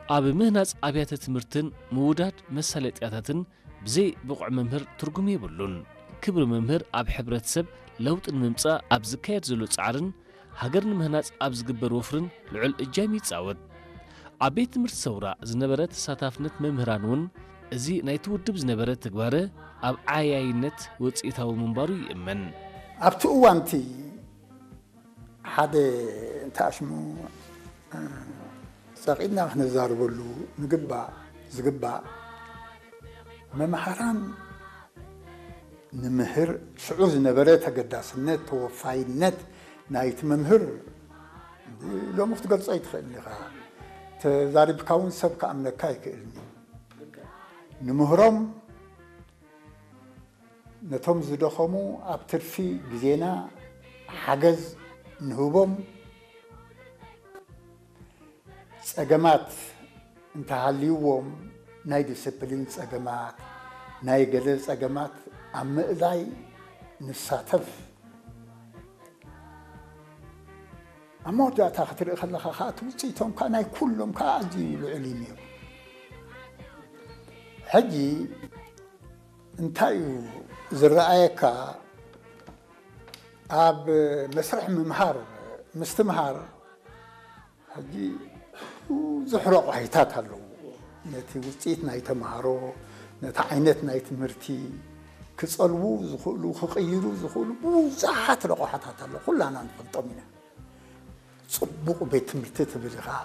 ኣብ ምህናጽ ኣብያተ ትምህርትን ምውዳድ መሳለጥያታትን ብዘይ ብቑዕ መምህር ትርጉም የብሉን ክብሪ መምህር ኣብ ሕብረተሰብ ለውጥ ንምምጻእ ኣብ ዝካየድ ዘሎ ጻዕርን ሃገር ንምህናጽ ኣብ ዝግበር ወፍርን ልዑል እጃም ይጻወት ኣብ ቤት ትምህርቲ ሰውራ ዝነበረ ተሳታፍነት መምህራን እውን እዚ ናይቲ ውድብ ዝነበረ ተግባረ ኣብ ዓያይነት ውጽኢታዊ ምንባሩ ይእመን ኣብቲ እዋንቲ ሓደ እንታሽሙ ጸቂድና ክነዛርበሉ ዝግባእ መምሃራን ንምህር ሽዑ ዝነበረ ተገዳስነት ተወፋይነት ናይቲ መምህር ሎሚ ክትገልጾ ይትኽእል ኢኻ ተዛሪብካ እውን ሰብ ከኣምነካ ይክእልኒ ንምህሮም ነቶም ዝደኸሙ ኣብ ትርፊ ግዜና ሓገዝ ንህቦም ጸገማት እንተሃልይዎም ናይ ዲስፕሊን ጸገማት ናይ ገለ ጸገማት ኣብ ምእላይ ንሳተፍ ኣብ መወዳእታ ክትርኢ ከለኻ ከዓ እቲ ውፅኢቶም ከዓ ናይ ኩሎም ከዓ ኣዝዩ ልዑል እዩ ነይሩ ሕጂ እንታይ እዩ ዝረኣየካ ኣብ መስርሕ ምምሃር ምስትምሃር ሕጂ ዝሕረቑ ሒታት ኣለዉ ነቲ ውፅኢት ናይ ተምሃሮ ነቲ ዓይነት ናይ ትምህርቲ ክጸልቡ ዝኽእሉ ክቕይሩ ዝኽእሉ ብዙሓት ረቑሓታት ኣለዉ ኩላና ንፈልጦም ኢና ጽቡቕ ቤት ትምህርቲ ትብል ኢኻ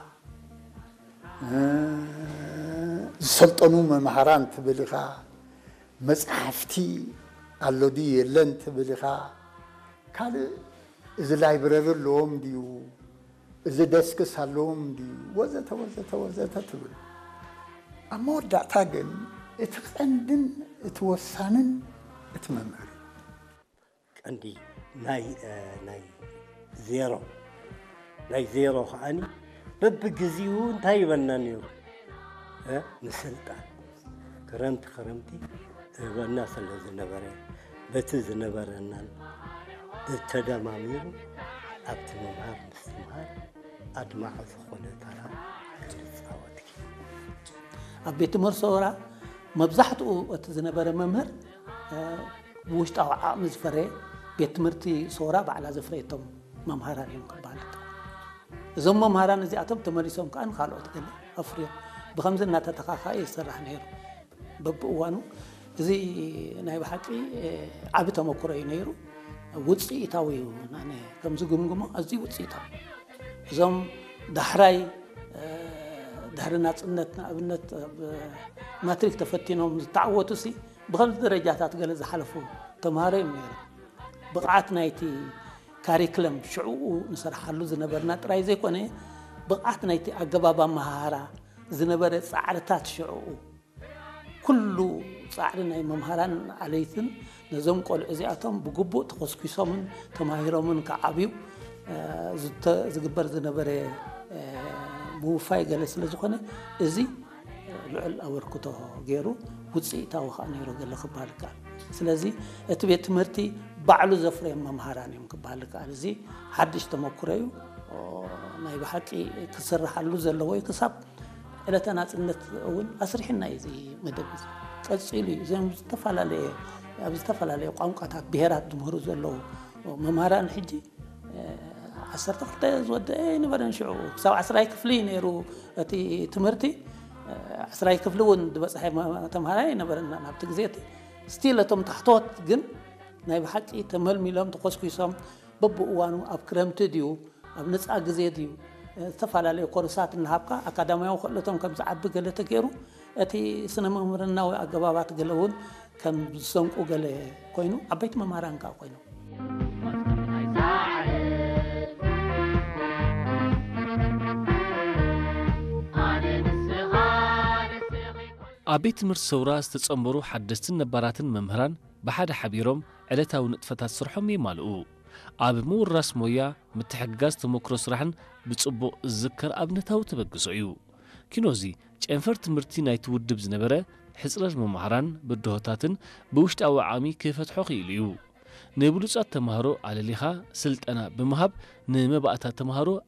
ዝሰልጠኑ መምሃራን ትብል ኢኻ መጽሓፍቲ ኣሎ ድዩ የለን ትብል ኢኻ ካልእ እዚ ላይብረሪ ኣለዎም ድዩ እዚ ደስክስ ኣለዎም ድዩ ወዘተ ወዘተ ወዘተ ትብል ኣብ መወዳእታ ግን እቲ ቀንድን እቲ ወሳንን እቲ መምህር ቀንዲ ናይ ዜሮ ከዓኒ በብግዚኡ እንታይ ይበና ነይሩ ንስልጣን ክረምቲ በና ስለ ዝነበረ በቲ ዝነበረናን ተደማሚሩ ኣብቲ ምምሃር ምስትምሃር ኣድማዕ ዝኾነ ተራ ክፃወት ኣብ ቤት ትምህርቲ ሰውራ መብዛሕትኡ እቲ ዝነበረ መምህር ውሽጣዊ ዓቕሚ ዝፈረየ ቤት ትምህርቲ ሰውራ ባዕላ ዘፍረየቶም መምሃራን እዮም ክበሃል እዞም መምሃራን እዚኣቶም ተመሊሶም ከዓ ንካልኦት ገለ ኣፍርዮም ብከምዚ እናተተኻኸየ ይስራሕ ነይሩ በብእዋኑ እዚ ናይ ብሓቂ ዓቢ ተመክሮ እዩ ነይሩ ውፅኢታዊ እዩ ናነ ከምዚ ግምግሞ ኣዝዩ ውፅኢታዊ እዞም ዳሕራይ ድሕሪ ናጽነት ንኣብነት ማትሪክ ተፈቲኖም ዝተዓወቱ ሲ ብከምዚ ደረጃታት ገለ ዝሓለፉ ተምሃሮ እዮም ነይሩ ብቕዓት ናይቲ ካሪክለም ሽዑኡ ንሰርሓሉ ዝነበርና ጥራይ ዘይኮነ ብቕዓት ናይቲ ኣገባብ ኣመሃራ ዝነበረ ጻዕርታት ሽዑኡ ኩሉ ጻዕሪ ናይ መምሃራን ዓለይትን ነዞም ቆልዑ እዚኣቶም ብግቡእ ተኸስኪሶምን ተማሂሮምን ከዓብዩ ዝግበር ዝነበረ ምውፋይ ገለ ስለ ዝኾነ እዚ ልዑል ኣበርክቶ ገይሩ ውፅኢታዊ ከዓ ነይሩ ገለ ክበሃል ይከኣል ስለዚ እቲ ቤት ትምህርቲ ባዕሉ ዘፍርዮም መምሃራን እዮም ክበሃል ይከኣል እዚ ሓድሽ ተመክሮ እዩ ናይ ብሓቂ ክስርሓሉ ዘለዎ እዩ ክሳብ ዕለተ ናጽነት እውን ኣስሪሕና እዩ እዚ መደብ እዚ ቀፂሉ እዩ እዞም ዝተፈላለየ ቋንቋታት ብሄራት ዝምህሩ ዘለዉ መምሃራን ሕጂ 12 ዝወድአ ነበረን ሽዑ ክሳብ 10 ክፍሊ ነይሩ እቲ ትምህርቲ 10 ክፍሊ እውን ዝበፅሐ ተምሃራይ ነበረና ናብቲ ግዜ እቲ ስቲል እቶም ታሕቶት ግን ናይ ብሓቂ ተመልሚሎም ተኮስኩሶም በብእዋኑ ኣብ ክረምቲ ድዩ ኣብ ነፃ ግዜ ድዩ ዝተፈላለዩ ኮርሳት እናሃብካ ኣካዳሚያዊ ክእለቶም ከም ዝዓቢ ገለ ተገይሩ እቲ ስነ መምህርናዊ ኣገባባት ገለ እውን ከም ዝሰንቁ ገለ ኮይኑ ዓበይቲ መምሃራን ከዓ ኮይኑ ኣብ ቤት ትምህርቲ ሰውራ ዝተጸምበሩ ሓደስትን ነባራትን መምህራን ብሓደ ሓቢሮም ዕለታዊ ንጥፈታት ስርሖም የማልኡ ኣብ ምውራስ ሞያ ምትሕግጋዝ ተመክሮ ስራሕን ብጽቡቕ ዝዝከር ኣብነታዊ ተበግሶ እዩ ኪኖዚ ጨንፈር ትምህርቲ ናይቲ ውድብ ዝነበረ ሕጽረት መምሃራን ብድሆታትን ብውሽጣዊ ዓሚ ክፈትሖ ኽኢሉ እዩ ንብሉጻት ተምሃሮ ኣለሊኻ ስልጠና ብምሃብ ንመባእታት ተምሃሮ